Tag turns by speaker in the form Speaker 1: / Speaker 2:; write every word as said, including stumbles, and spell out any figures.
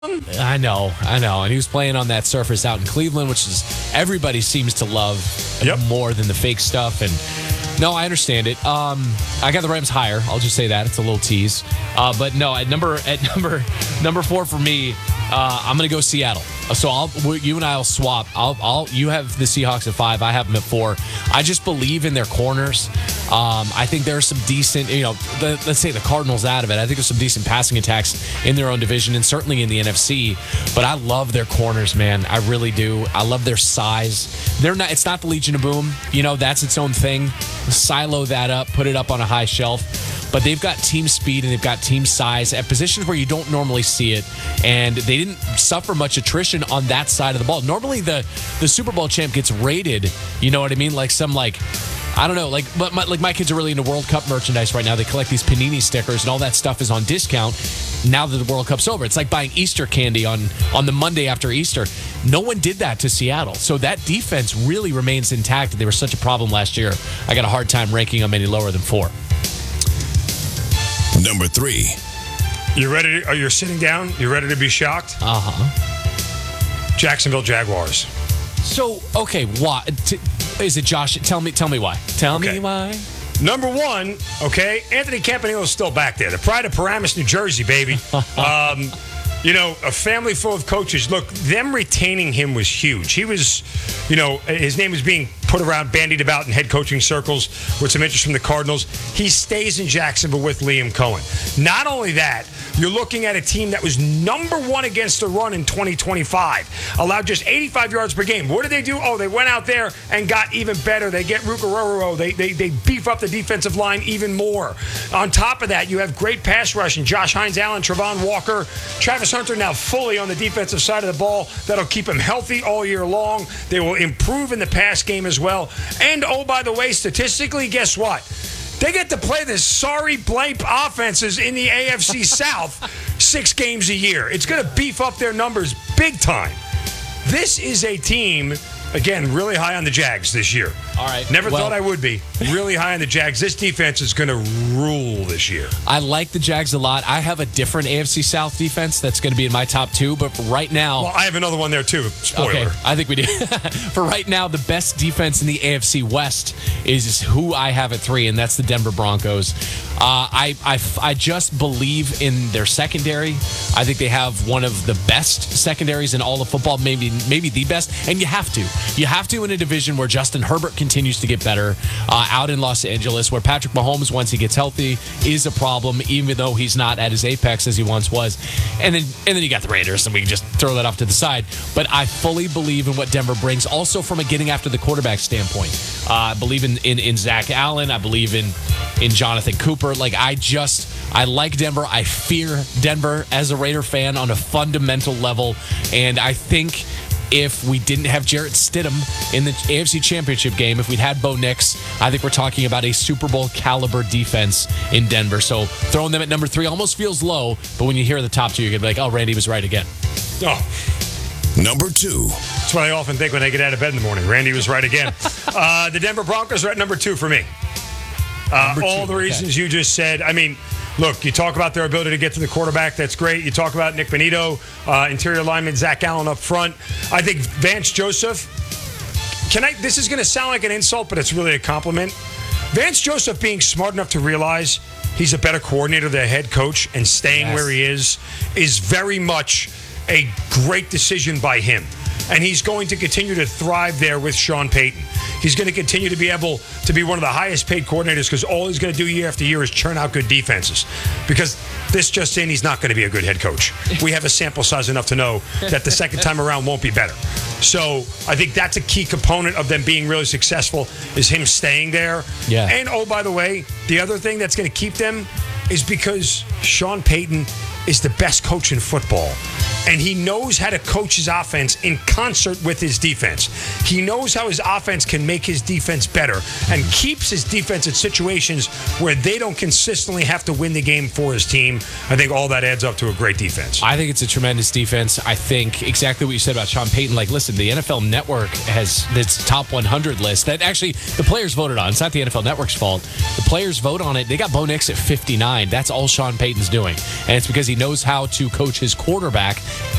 Speaker 1: I know, I know. And he was playing on that surface out in Cleveland, which is everybody seems to love
Speaker 2: Yep.
Speaker 1: more than the fake stuff. And no, I understand it. Um, I got the Rams higher. I'll just say that. It's a little tease. Uh, but no, at number at number number four for me, uh, I'm going to go Seattle. So I'll you and I will swap. I'll, I'll you have the Seahawks at five. I have them at four. I just believe in their corners. Um, I think there's some decent, you know, the, let's say the Cardinals out of it. I think there's some decent passing attacks in their own division and certainly in the N F C. But I love their corners, man. I really do. I love their size. They're not. It's not the Legion of Boom. You know, that's its own thing. Silo that up, put it up on a high shelf. But they've got team speed and they've got team size at positions where you don't normally see it. And they didn't suffer much attrition on that side of the ball. Normally, the the Super Bowl champ gets rated. You know what I mean? Like some like. I don't know, like but my, like my kids are really into World Cup merchandise right now. They collect these Panini stickers, and all that stuff is on discount now that the World Cup's over. It's like buying Easter candy on, on the Monday after Easter. No one did that to Seattle. So that defense really remains intact. They were such a problem last year. I got a hard time ranking them any lower than four.
Speaker 3: Number three.
Speaker 2: You ready? To, are you sitting down? You ready to be shocked?
Speaker 1: Uh-huh.
Speaker 2: Jacksonville Jaguars.
Speaker 1: So, okay, why? T- is it Josh? Tell me, tell me why. Tell
Speaker 2: Okay.
Speaker 1: me why.
Speaker 2: Number one, okay, Anthony Campanile is still back there. The pride of Paramus, New Jersey, baby. um, you know, a family full of coaches. Look, them retaining him was huge. He was, you know, his name was being put around, bandied about in head coaching circles with some interest from the Cardinals. He stays in Jacksonville with Liam Cohen. Not only that, you're looking at a team that was number one against the run in twenty twenty-five. Allowed just eighty-five yards per game. What did they do? Oh, they went out there and got even better. They get Rukaroro. They, they they beef up the defensive line even more. On top of that, you have great pass rushing. Josh Hines Allen, Travon Walker, Travis Hunter now fully on the defensive side of the ball. That'll keep him healthy all year long. They will improve in the pass game as well. And, oh, by the way, statistically, guess what? They get to play the sorry blank offenses in the A F C South six games a year. It's going to beef up their numbers big time. This is a team, again, really high on the Jags this year.
Speaker 1: All right.
Speaker 2: Never
Speaker 1: well,
Speaker 2: thought I would be. Really high on the Jags. This defense is going to rule this year.
Speaker 1: I like the Jags a lot. I have a different A F C South defense that's going to be in my top two, but for right now...
Speaker 2: Well, I have another one there, too. Spoiler.
Speaker 1: Okay, I think we do. For right now, the best defense in the A F C West is who I have at three, and that's the Denver Broncos. Uh, I, I, I just believe in their secondary. I think they have one of the best secondaries in all of football, maybe maybe the best, and you have to. You have to in a division where Justin Herbert continues to get better, uh, out in Los Angeles, where Patrick Mahomes, once he gets healthy, is a problem, even though he's not at his apex as he once was. And then and then you got the Raiders, and we can just throw that off to the side. But I fully believe in what Denver brings, also from a getting after the quarterback standpoint. Uh, I believe in, in, in Zach Allen. I believe in, in Jonathan Cooper. Like, I just, I like Denver. I fear Denver as a Raider fan on a fundamental level. And I think if we didn't have Jarrett Stidham in the A F C Championship game, if we'd had Bo Nix, I think we're talking about a Super Bowl caliber defense in Denver. So throwing them at number three almost feels low, but when you hear the top two, you're going to be like, oh, Randy was right again.
Speaker 2: Oh.
Speaker 3: Number two.
Speaker 2: That's what I often think when I get out of bed in the morning. Randy was right again. uh, the Denver Broncos are at number two for me. Uh,
Speaker 1: Number
Speaker 2: all
Speaker 1: two,
Speaker 2: the reasons
Speaker 1: okay.
Speaker 2: you just said. I mean, look, you talk about their ability to get to the quarterback. That's great. You talk about Nick Bonito, uh, interior lineman Zach Allen up front. I think Vance Joseph. Can I? This is going to sound like an insult, but it's really a compliment. Vance Joseph being smart enough to realize he's a better coordinator than a head coach and staying
Speaker 1: Yes.
Speaker 2: where he is is very much a great decision by him. And he's going to continue to thrive there with Sean Payton. He's going to continue to be able to be one of the highest paid coordinators because all he's going to do year after year is churn out good defenses. Because this just in, he's not going to be a good head coach. We have a sample size enough to know that the second time around won't be better. So I think that's a key component of them being really successful is him staying there.
Speaker 1: Yeah.
Speaker 2: And oh, by the way, the other thing that's going to keep them is because Sean Payton is the best coach in football. And he knows how to coach his offense in concert with his defense. He knows how his offense can make his defense better and keeps his defense in situations where they don't consistently have to win the game for his team. I think all that adds up to a great defense.
Speaker 1: I think it's a tremendous defense. I think exactly what you said about Sean Payton. Like, listen, the N F L Network has its top one hundred list that actually the players voted on. It's not the N F L Network's fault. The players vote on it. They got Bo Nix at fifty-nine. That's all Sean Payton's doing. And it's because he knows how to coach his quarterback